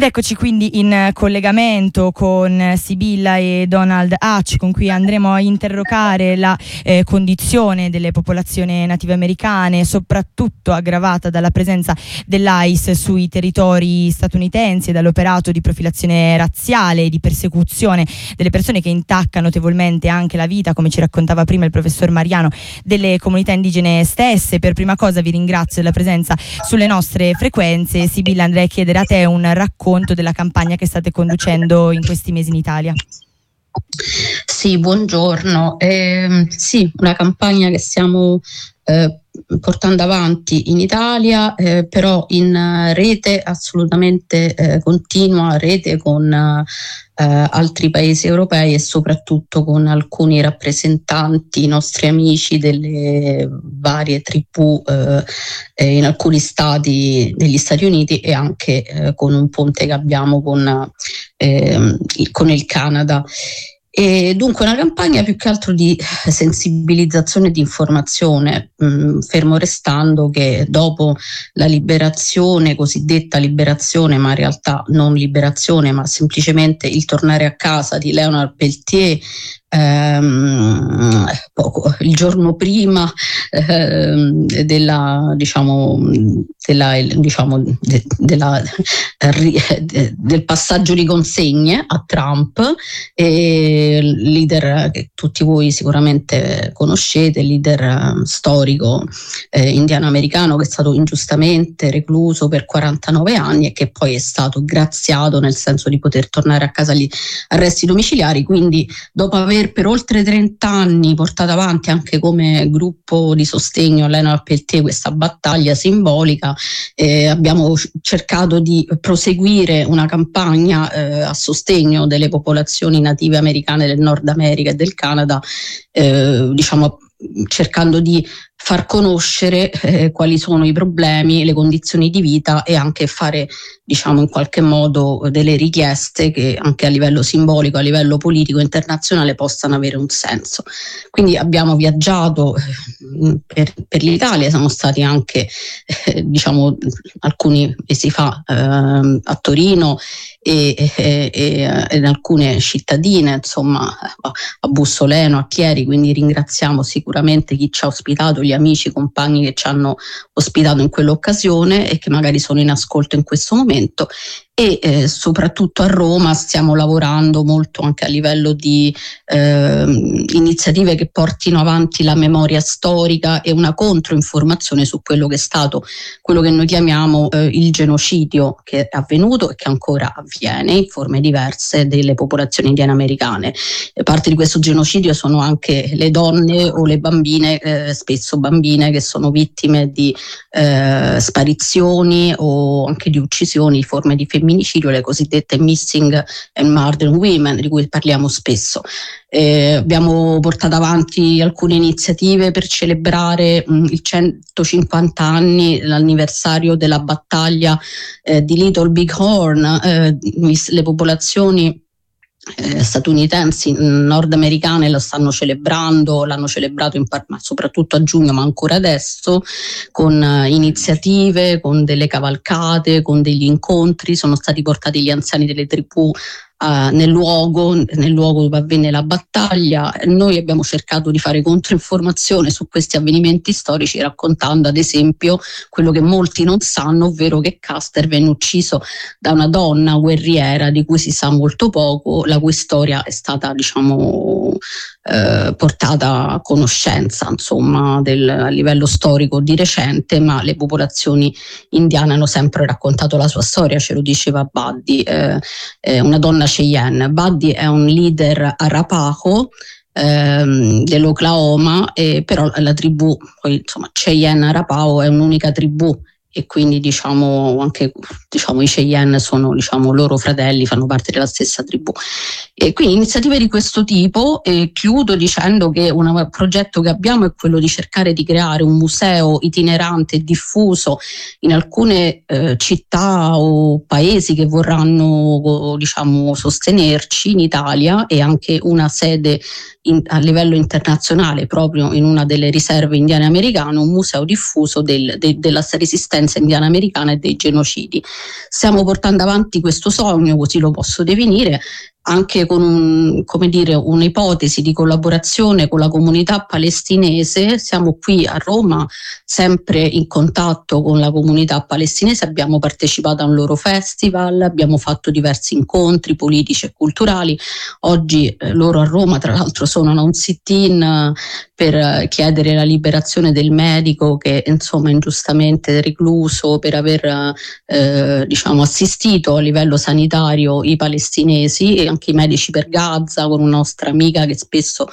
Ed eccoci quindi in collegamento con Sibilla e Donald Hatch, con cui andremo a interrogare la condizione delle popolazioni native americane, soprattutto aggravata dalla presenza dell'ICE sui territori statunitensi e dall'operato di profilazione razziale e di persecuzione delle persone che intacca notevolmente anche la vita, come ci raccontava prima il professor Mariano, delle comunità indigene stesse. Per prima cosa vi ringrazio della presenza sulle nostre frequenze. Sibilla, andrei a chiedere a te un racconto della campagna che state conducendo in questi mesi in Italia. Sì, buongiorno. Sì, una campagna che stiamo portando avanti in Italia, però in rete assolutamente continua, rete con altri paesi europei e soprattutto con alcuni rappresentanti, nostri amici delle varie tribù in alcuni stati degli Stati Uniti e anche con un ponte che abbiamo con il Canada. E dunque una campagna più che altro di sensibilizzazione e di informazione, fermo restando che dopo la liberazione, cosiddetta liberazione, ma in realtà non liberazione, ma semplicemente il tornare a casa di Leonard Peltier, il giorno prima del passaggio di consegne a Trump, leader che tutti voi sicuramente conoscete, leader storico indiano-americano che è stato ingiustamente recluso per 49 anni e che poi è stato graziato nel senso di poter tornare a casa agli arresti domiciliari. Quindi dopo aver per oltre 30 anni portato avanti anche come gruppo di sostegno a Leonard Peltier questa battaglia simbolica, abbiamo cercato di proseguire una campagna a sostegno delle popolazioni native americane del Nord America e del Canada, cercando di far conoscere quali sono i problemi, le condizioni di vita e anche fare in qualche modo delle richieste che anche a livello simbolico, a livello politico internazionale possano avere un senso. Quindi abbiamo viaggiato per l'Italia, siamo stati anche alcuni mesi fa a Torino e in alcune cittadine, insomma a Bussoleno, a Chieri, quindi ringraziamo sicuramente chi ci ha ospitato, gli amici, i compagni che ci hanno ospitato in quell'occasione e che magari sono in ascolto in questo momento. E soprattutto a Roma stiamo lavorando molto anche a livello di iniziative che portino avanti la memoria storica e una controinformazione su quello che è stato, quello che noi chiamiamo il genocidio che è avvenuto e che ancora avviene in forme diverse delle popolazioni indiane americane. Parte di questo genocidio sono anche le donne o le bambine, spesso bambine che sono vittime di sparizioni o anche di uccisioni, forme di femminicidio, le cosiddette missing and murdered women, di cui parliamo spesso. Abbiamo portato avanti alcune iniziative per celebrare il 150 anni, l'anniversario della battaglia di Little Bighorn. Le popolazioni statunitensi nordamericane lo stanno celebrando, l'hanno celebrato ma soprattutto a giugno, ma ancora adesso, con iniziative, con delle cavalcate, con degli incontri. Sono stati portati gli anziani delle tribù nel luogo dove avvenne la battaglia. Noi abbiamo cercato di fare controinformazione su questi avvenimenti storici, raccontando ad esempio quello che molti non sanno, ovvero che Custer venne ucciso da una donna guerriera di cui si sa molto poco, la cui storia è stata portata a conoscenza a livello storico di recente, ma le popolazioni indiane hanno sempre raccontato la sua storia. Ce lo diceva Buddy, una donna Cheyenne. Buddy è un leader Arapaho dell'Oklahoma, però la tribù Cheyenne Arapaho è un'unica tribù e quindi anche i Cheyenne sono loro fratelli, fanno parte della stessa tribù. E quindi iniziative di questo tipo. Chiudo dicendo che un progetto che abbiamo è quello di cercare di creare un museo itinerante e diffuso in alcune città o paesi che vorranno sostenerci in Italia, e anche una sede a livello internazionale proprio in una delle riserve indiane americane, un museo diffuso della resistenza resistenza indiana americana e dei genocidi. Stiamo portando avanti questo sogno, così lo posso definire, anche con un'ipotesi di collaborazione con la comunità palestinese. Siamo qui a Roma sempre in contatto con la comunità palestinese, abbiamo partecipato a un loro festival, abbiamo fatto diversi incontri politici e culturali. Oggi loro a Roma tra l'altro sono a un sit-in per chiedere la liberazione del medico che insomma ingiustamente recluso per aver assistito a livello sanitario i palestinesi e anche i medici per Gaza, con una nostra amica che spesso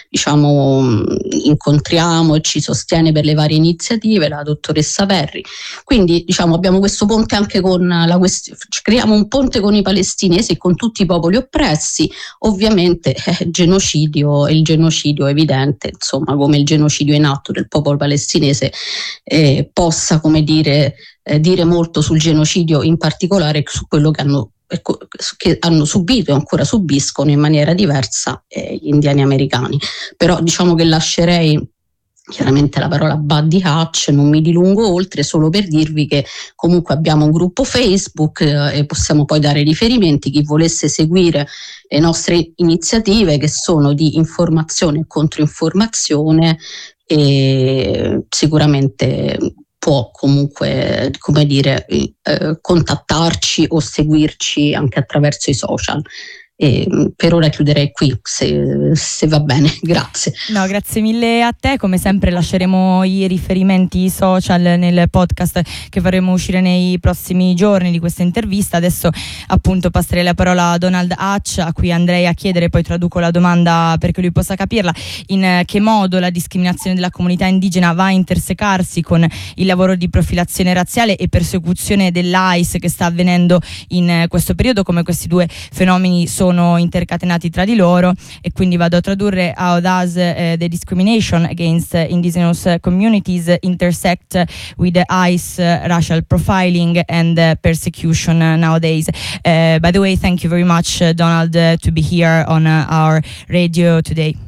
incontriamo e ci sostiene per le varie iniziative, la dottoressa Verri. Quindi abbiamo questo ponte anche con la questione, creiamo un ponte con i palestinesi e con tutti i popoli oppressi. Ovviamente il genocidio è evidente, insomma, come il genocidio in atto del popolo palestinese possa dire molto sul genocidio, in particolare su quello che hanno subito e ancora subiscono in maniera diversa gli indiani americani. Però che lascerei chiaramente la parola Buddy Hatch, non mi dilungo oltre, solo per dirvi che comunque abbiamo un gruppo Facebook e possiamo poi dare riferimenti, chi volesse seguire le nostre iniziative che sono di informazione e controinformazione, e sicuramente può comunque contattarci o seguirci anche attraverso i social. E per ora chiuderei qui, se va bene. Grazie. No, grazie mille a te. Come sempre lasceremo i riferimenti social nel podcast che faremo uscire nei prossimi giorni di questa intervista. Adesso appunto passerei la parola a Donald Hatch, a cui andrei a chiedere, poi traduco la domanda perché lui possa capirla, in che modo la discriminazione della comunità indigena va a intersecarsi con il lavoro di profilazione razziale e persecuzione dell'ICE che sta avvenendo in questo periodo, come questi due fenomeni sono intercatenati tra di loro. E quindi vado a tradurre: how does the discrimination against indigenous communities intersect with the ICE racial profiling and persecution nowadays? By the way, thank you very much, Donald, to be here on our radio today.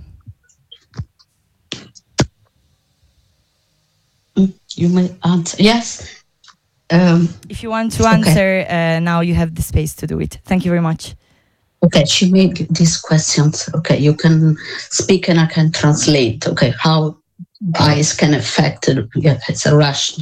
You may answer. Yes. If you want to answer, now you have the space to do it. Thank you very much. Okay, she made these questions. Okay, you can speak and I can translate. Okay, how ICE can affect it's a rush.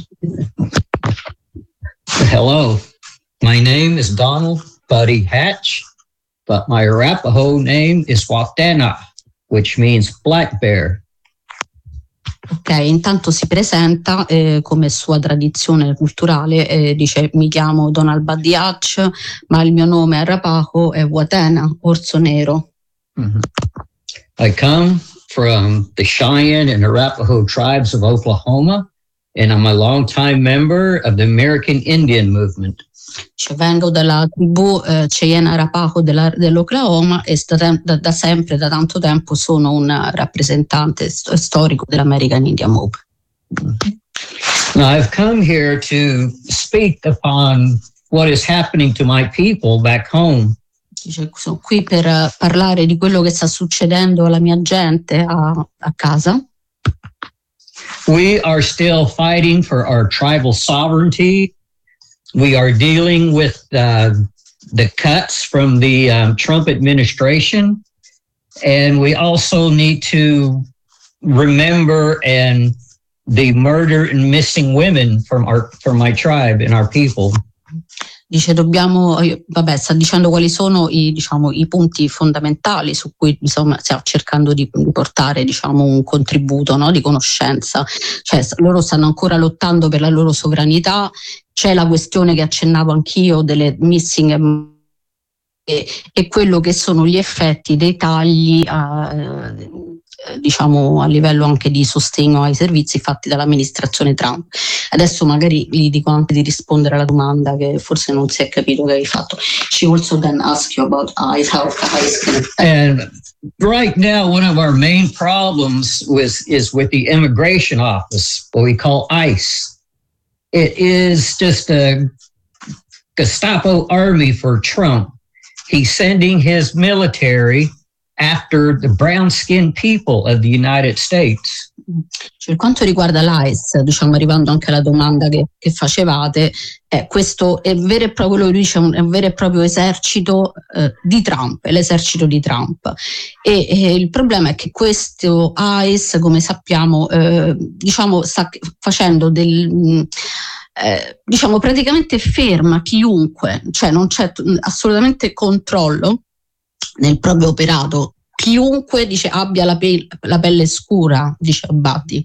Hello, my name is Donald Buddy Hatch, but my Arapaho name is Watena, which means black bear. Ok, intanto si presenta come sua tradizione culturale, dice: mi chiamo Donald Buddy Hatch, ma il mio nome Arapaho è Watena, orso nero. Mm-hmm. I come from the Cheyenne and Arapaho tribes of Oklahoma, and I'm a longtime member of the American Indian Movement. Vengo dalla tribù Cheyenne Arapaho dell'Oklahoma e da sempre, da tanto tempo, sono un rappresentante storico dell'American Indian Movement. Now, I've come here to speak upon what is happening to my people back home. Sono qui per parlare di quello che sta succedendo alla mia gente a casa. We are still fighting for our tribal sovereignty. We are dealing with the cuts from the Trump administration, and we also need to remember the murder and missing women from my tribe and our people. Dice sta dicendo quali sono i punti fondamentali su cui stiamo cercando di portare un contributo, no, di conoscenza. Cioè, loro stanno ancora lottando per la loro sovranità. C'è la questione che accennavo anch'io delle missing e quello che sono gli effetti dei tagli a livello anche di sostegno ai servizi fatti dall'amministrazione Trump. Adesso magari gli dico anche di rispondere alla domanda che forse non si è capito che hai fatto. She also then asked you about ICE, how ICE can affect. And right now, one of our main problems is with the immigration office, what we call ICE. It is just a Gestapo army for Trump. He's sending his military after the brown-skinned people of the United States. Per quanto riguarda l'AIS, diciamo, arrivando anche alla domanda che facevate, questo è vero e proprio, lo dice, è un vero e proprio esercito di Trump, è l'esercito di Trump. E il problema è che questo AIS, come sappiamo, diciamo, sta facendo diciamo, praticamente ferma chiunque, cioè non c'è assolutamente controllo nel proprio operato. Chiunque, dice, abbia la pelle scura, dice Buddy.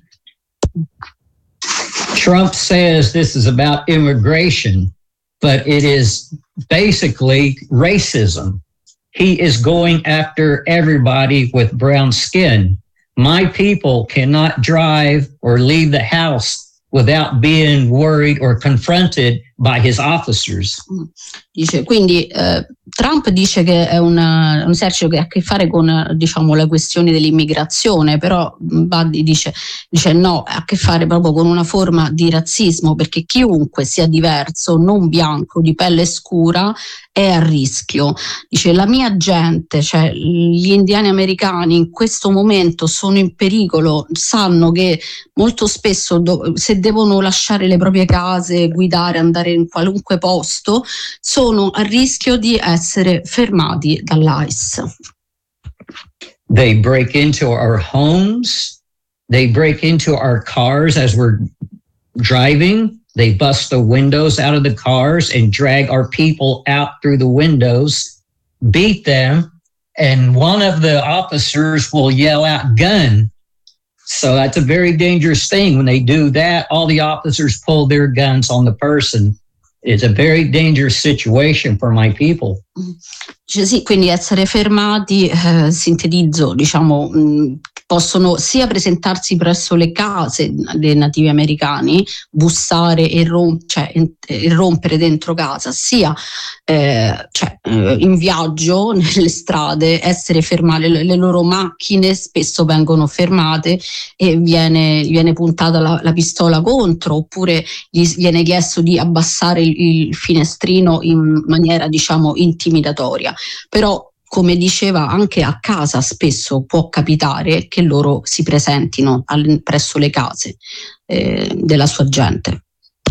Trump says this is about immigration, but it is basically racism. He is going after everybody with brown skin. My people cannot drive or leave the house without being worried or confronted by his officers. Dice, quindi Trump dice che è un esercito che ha a che fare con, diciamo, la questione dell'immigrazione, però Buddy dice no, ha a che fare proprio con una forma di razzismo, perché chiunque sia diverso, non bianco, di pelle scura, è a rischio. Dice, la mia gente, cioè gli indiani americani in questo momento sono in pericolo, sanno che molto spesso se devono lasciare le proprie case, guidare, andare in qualunque posto, sono a rischio di essere fermati dall'ICE. They break into our homes, they break into our cars as we're driving, they bust the windows out of the cars and drag our people out through the windows, beat them, and one of the officers will yell out, "Gun." So that's a very dangerous thing. When they do that, all the officers pull their guns on the person. It's a very dangerous situation for my people. Cioè, sì, quindi essere fermati, sintetizzo, diciamo, possono sia presentarsi presso le case dei nativi americani, bussare e rompere dentro casa, sia in viaggio nelle strade, essere fermate, le loro macchine spesso vengono fermate e viene puntata la pistola contro, oppure gli viene chiesto di abbassare il finestrino in maniera, diciamo, intimidatoria. Però, come diceva, anche a casa spesso può capitare che loro si presentino presso le case della sua gente.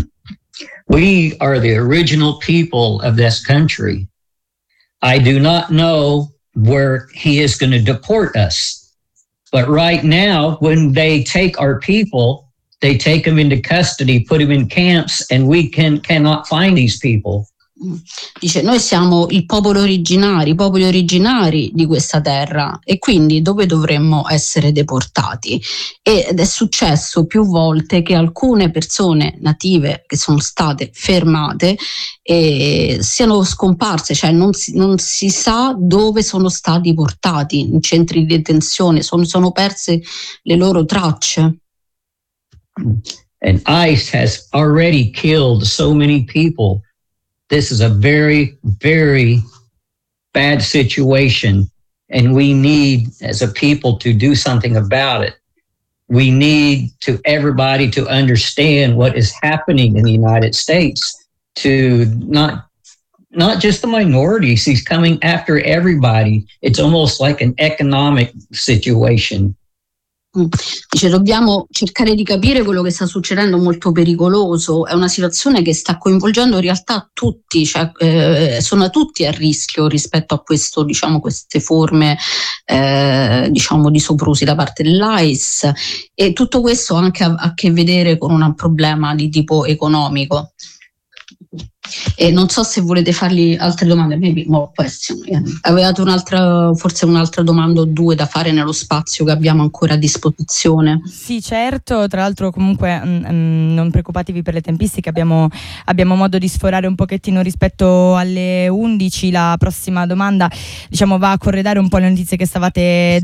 We are the original people of this country. I do not know where he is going to deport us. But right now, when they take our people, they take them into custody, put them in camps, and we cannot find these people. Dice, noi siamo i popoli originari di questa terra, e quindi dove dovremmo essere deportati? Ed è successo più volte che alcune persone native che sono state fermate siano scomparse, cioè non si sa dove sono stati portati in centri di detenzione, sono perse le loro tracce. And ICE has already killed so many people. This is a very, very bad situation, and we need, as a people, to do something about it. We need everybody to understand what is happening in the United States, to not just the minorities. He's coming after everybody. It's almost like an economic situation. Dice, dobbiamo cercare di capire quello che sta succedendo, molto pericoloso, è una situazione che sta coinvolgendo in realtà tutti, cioè sono tutti a rischio rispetto a questo, diciamo, queste forme diciamo di soprusi da parte dell'ICE, e tutto questo anche ha a che vedere con un problema di tipo economico. E non so se volete fargli altre domande, maybe more questions. Avevate forse un'altra domanda o due da fare nello spazio che abbiamo ancora a disposizione? Sì, certo, tra l'altro comunque non preoccupatevi per le tempistiche, abbiamo modo di sforare un pochettino rispetto alle 11. La prossima domanda, diciamo, va a corredare un po' le notizie che stavate